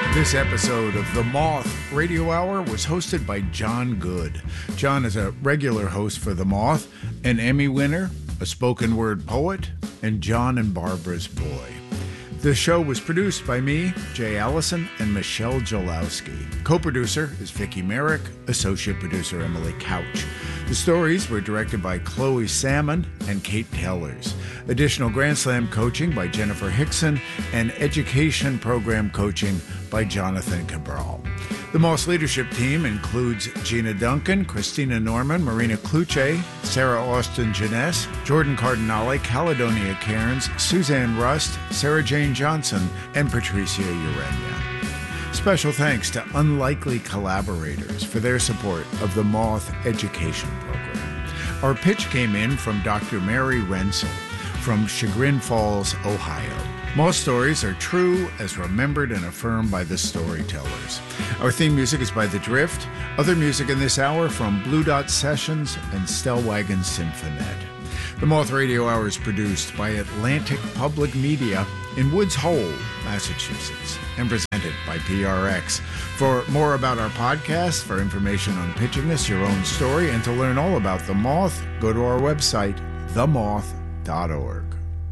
This episode of The Moth Radio Hour was hosted by John Good. John is a regular host for The Moth, an Emmy winner, a spoken word poet, and John and Barbara's boy. The show was produced by me, Jay Allison, and Michelle Jalowski. Co-producer is Vicki Merrick, associate producer Emily Couch. The stories were directed by Chloe Salmon and Kate Tellers. Additional Grand Slam coaching by Jennifer Hickson and education program coaching by Jonathan Cabral. The Moss leadership team includes Gina Duncan, Christina Norman, Marina Kluche, Sarah Austin Jeunesse, Jordan Cardinale, Caledonia Cairns, Suzanne Rust, Sarah Jane Johnson, and Patricia Urenia. Special thanks to Unlikely Collaborators for their support of the Moth Education Program. Our pitch came in from Dr. Mary Rensel from Chagrin Falls, Ohio. Most stories are true as remembered and affirmed by the storytellers. Our theme music is by The Drift. Other music in this hour from Blue Dot Sessions and Stellwagen Symphonet. The Moth Radio Hour is produced by Atlantic Public Media in Woods Hole, Massachusetts, and presented by PRX. For more about our podcast, for information on pitching us your own story, and to learn all about The Moth, go to our website, themoth.org.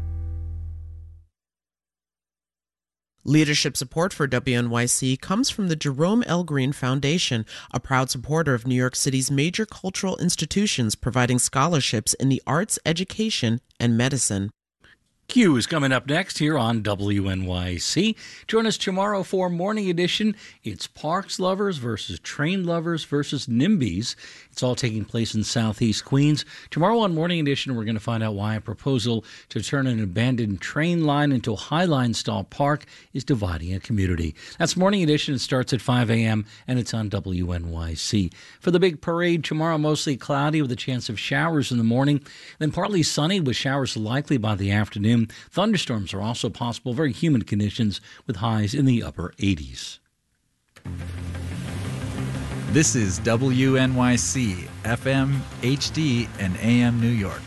Leadership support for WNYC comes from the Jerome L. Green Foundation, a proud supporter of New York City's major cultural institutions providing scholarships in the arts, education, and medicine. Q is coming up next here on WNYC. Join us tomorrow for Morning Edition. It's Parks Lovers versus Train Lovers versus NIMBYs. It's all taking place in Southeast Queens. Tomorrow on Morning Edition, we're going to find out why a proposal to turn an abandoned train line into a Highline-style park is dividing a community. That's Morning Edition. It starts at 5 a.m. and it's on WNYC. For the big parade tomorrow, mostly cloudy with a chance of showers in the morning, then partly sunny with showers likely by the afternoon. Thunderstorms are also possible, very humid conditions with highs in the upper 80s. This is WNYC, FM, HD, and AM New York.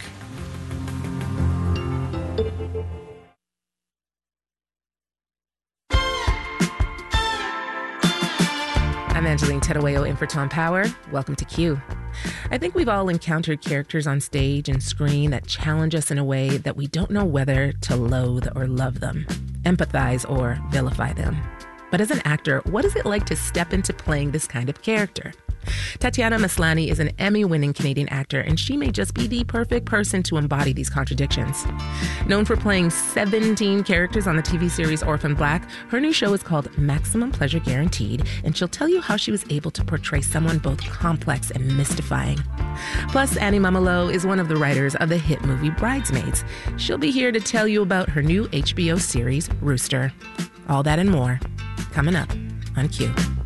I'm Angeline Terueo in for Tom Power. Welcome to Q. I think we've all encountered characters on stage and screen that challenge us in a way that we don't know whether to loathe or love them, empathize or vilify them. But as an actor, what is it like to step into playing this kind of character? Tatiana Maslany is an Emmy-winning Canadian actor, and she may just be the perfect person to embody these contradictions. Known for playing 17 characters on the TV series Orphan Black, her new show is called Maximum Pleasure Guaranteed, and she'll tell you how she was able to portray someone both complex and mystifying. Plus, Annie Mamalo is one of the writers of the hit movie Bridesmaids. She'll be here to tell you about her new HBO series, Rooster. All that and more, coming up on Q.